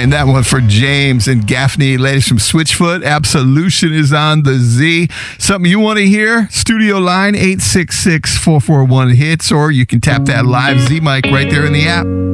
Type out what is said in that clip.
Playing that one for James and Gaffney, ladies from Switchfoot. Absolution is on the Z. Something you want to hear? Studio line 866-441-HITS, or you can tap that live Z mic right there in the app.